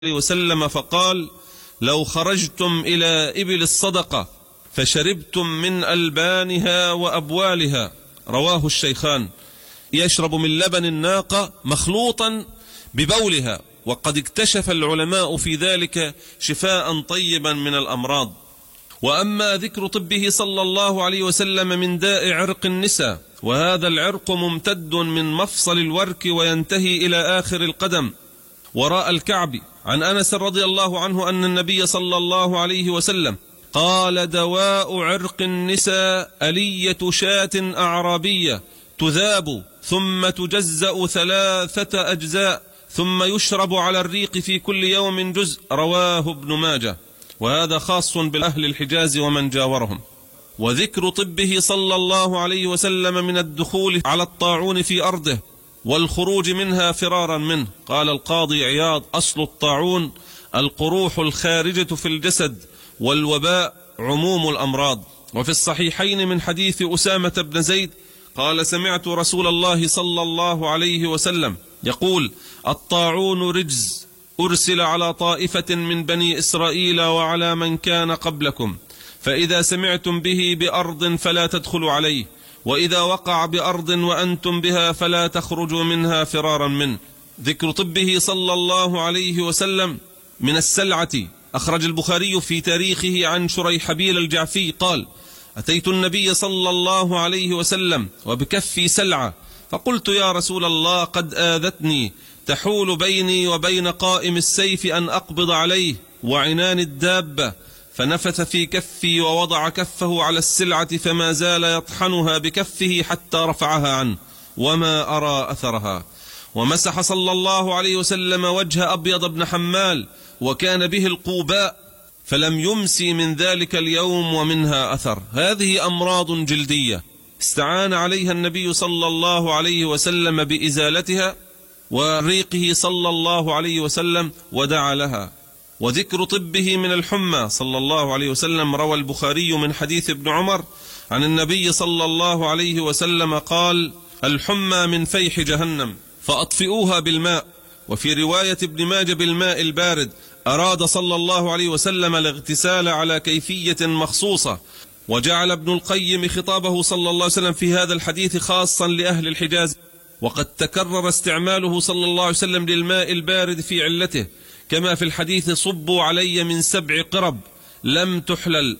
وسلم فقال: لو خرجتم إلى إبل الصدقة فشربتم من ألبانها وأبوالها، رواه الشيخان، يشرب من لبن الناقة مخلوطا ببولها، وقد اكتشف العلماء في ذلك شفاء طيبا من الأمراض. وأما ذكر طبه صلى الله عليه وسلم من داء عرق النساء، وهذا العرق ممتد من مفصل الورك وينتهي إلى آخر القدم وراء الكعب. عن أنس رضي الله عنه أن النبي صلى الله عليه وسلم قال: دواء عرق النساء ألية شاة أعرابية تذاب ثم تجزأ 3 أجزاء ثم يشرب على الريق في كل يوم جزء، رواه ابن ماجه، وهذا خاص بالأهل الحجاز ومن جاورهم. وذكر طبه صلى الله عليه وسلم من الدخول على الطاعون في أرضه والخروج منها فرارا منه. قال القاضي عياض: أصل الطاعون القروح الخارجة في الجسد، والوباء عموم الأمراض. وفي الصحيحين من حديث أسامة بن زيد قال: سمعت رسول الله صلى الله عليه وسلم يقول: الطاعون رجز أرسل على طائفة من بني إسرائيل وعلى من كان قبلكم، فإذا سمعتم به بأرض فلا تدخلوا عليه، وإذا وقع بأرض وأنتم بها فلا تخرجوا منها فرارا منه. ذكر طبه صلى الله عليه وسلم من السلعة. أخرج البخاري في تاريخه عن شريحبيل الجعفي قال: أتيت النبي صلى الله عليه وسلم وبكفي سلعة، فقلت: يا رسول الله، قد آذتني تحول بيني وبين قائم السيف أن أقبض عليه وعنان الدابة، فنفث في كفي ووضع كفه على السلعة فما زال يطحنها بكفه حتى رفعها عنه وما أرى أثرها. ومسح صلى الله عليه وسلم وجه أبيض بن حمال وكان به القوباء فلم يمسي من ذلك اليوم ومنها أثر. هذه أمراض جلدية استعان عليها النبي صلى الله عليه وسلم بإزالتها، وريقه صلى الله عليه وسلم ودعا لها. وذكر طبه من الحمى صلى الله عليه وسلم، روى البخاري من حديث ابن عمر عن النبي صلى الله عليه وسلم قال: الحمى من فيح جهنم فأطفئوها بالماء. وفي رواية ابن ماجه بالماء البارد. أراد صلى الله عليه وسلم الاغتسال على كيفية مخصوصة، وجعل ابن القيم خطابه صلى الله عليه وسلم في هذا الحديث خاصا لأهل الحجاز، وقد تكرر استعماله صلى الله عليه وسلم للماء البارد في علته، كما في الحديث: صبوا علي من 7 قرب لم تحلل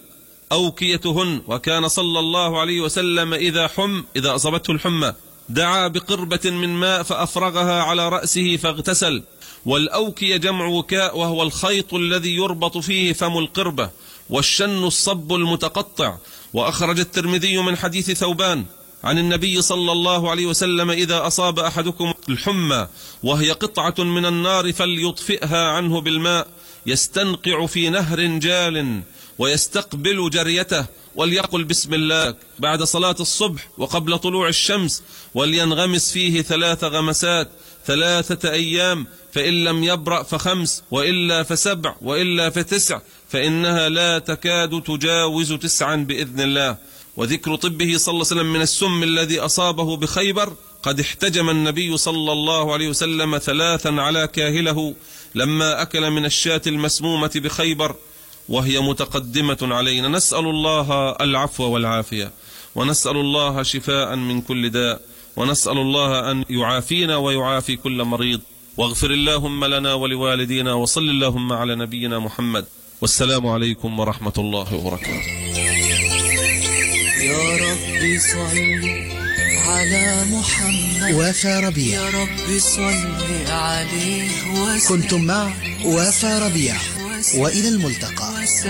أوكيتهن. وكان صلى الله عليه وسلم إذا أصابته الحمى دعا بقربة من ماء فأفرغها على رأسه فاغتسل. والأوكية جمع وكاء، وهو الخيط الذي يربط فيه فم القربة، والشن الصب المتقطع. وأخرج الترمذي من حديث ثوبان عن النبي صلى الله عليه وسلم: إذا أصاب أحدكم الحمى وهي قطعة من النار فليطفئها عنه بالماء، يستنقع في نهر جال ويستقبل جريته، وليقل بسم الله بعد صلاة الصبح وقبل طلوع الشمس، ولينغمس فيه 3 غمسات 3 أيام، فإن لم يبرأ ف5، وإلا ف7، وإلا ف9، فإنها لا تكاد تجاوز 9 بإذن الله. وذكر طبه صلى الله عليه وسلم من السم الذي أصابه بخيبر. قد احتجم النبي صلى الله عليه وسلم 3 على كاهله لما أكل من الشاة المسمومة بخيبر وهي متقدمة علينا. نسأل الله العفو والعافية، ونسأل الله شفاء من كل داء، ونسأل الله أن يعافينا ويعافي كل مريض. واغفر اللهم لنا ولوالدينا، وصل اللهم على نبينا محمد، والسلام عليكم ورحمة الله وبركاته. يا رب صل على محمد وفا ربيع. يا رب صل عليه وسلم. كنتم مع وفا ربيع، وإلى الملتقى.